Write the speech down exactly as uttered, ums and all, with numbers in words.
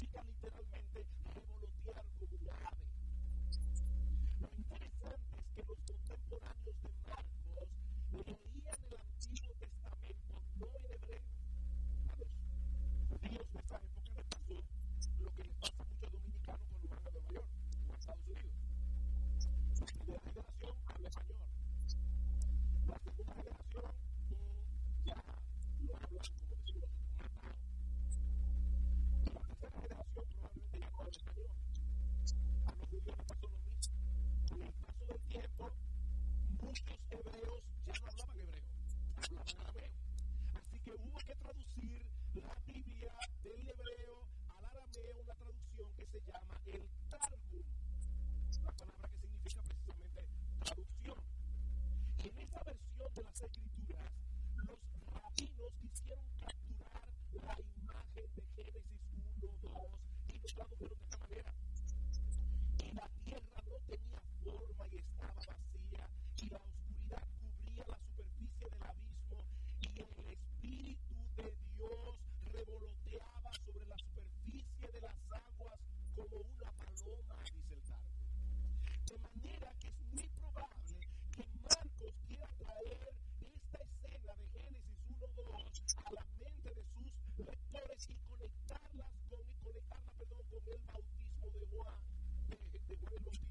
significa literalmente revolotear como un ave. Lo interesante es que los contemporáneos de Marcos leían el Antiguo Testamento no en hebreo. A los judíos de esa época les pasó lo que les pasa a muchos dominicanos cuando van a Nueva York o a Estados Unidos. La primera generación habla español. La segunda generación mm, ya lo hablan, como decimos nosotros, matado. Y la tercera generación probablemente ya no habla español. A los judíos les pasó lo mismo. Con el paso del tiempo, muchos hebreos ya no hablaban hebreo, hablaban arameo. Así que hubo que traducir la Biblia del hebreo al arameo, una traducción que se llama el Targum, la palabra que significa precisamente traducción. Y en esta versión de las Escrituras, los rabinos quisieron capturar la imagen de Génesis uno, dos y lo tradujeron de esta manera. Y la tierra no tenía forma y estaba vacía, y la oscuridad cubría la superficie del abismo, y el Espíritu de Dios revoloteaba sobre la superficie de las aguas como una paloma, dice el Targum. De manera que es muy probable que Marcos quiera traer esta escena de Génesis uno, dos a la mente de sus lectores y conectarlas con, conectarla, perdón, con el bautismo de Juan, de, de Juan el Bautista.